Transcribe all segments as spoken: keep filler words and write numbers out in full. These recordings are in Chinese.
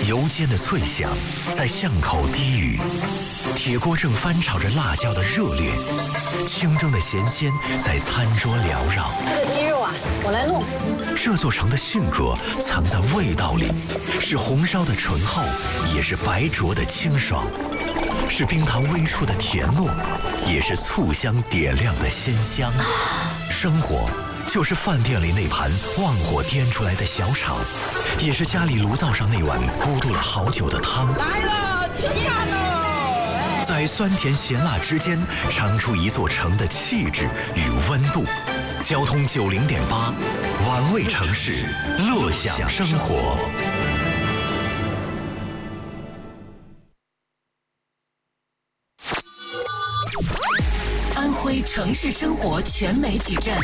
油煎的脆响在巷口低语，铁锅正翻炒着辣椒的热烈，清蒸的咸鲜在餐桌缭绕。 这个鸡肉啊，我来弄。 这座城的性格藏在味道里，是红烧的醇厚，也是白灼的清爽，是冰糖微出的甜糯，也是醋香点亮的鲜香。生活就是饭店里那盘旺火颠出来的小炒，也是家里炉灶上那碗咕嘟了好久的汤。 来了，吃饭喽！ 在酸甜咸辣之间，尝出一座城的气质与温度。交通九零点八，玩味城市，乐享生活。 安徽城市生活全媒体站，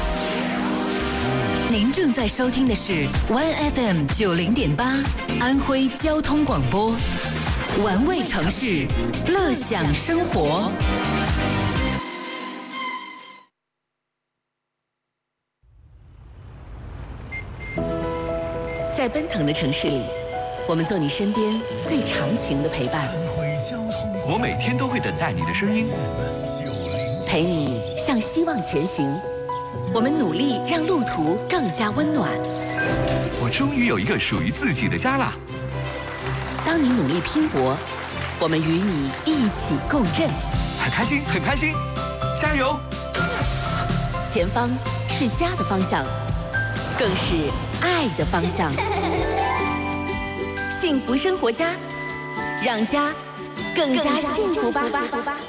您正在收听的是 One F M 九零点八，安徽交通广播，玩味城市，乐享生活。在奔腾的城市里，我们做你身边最长情的陪伴。 我每天都会等待你的声音， 陪你向希望前行。我们努力让路途更加温暖。 我终于有一个属于自己的家啦！ 当你努力拼搏，我们与你一起共振。 很开心，很开心，加油！ 前方是家的方向，更是爱的方向。幸福生活家，让家更加幸福吧。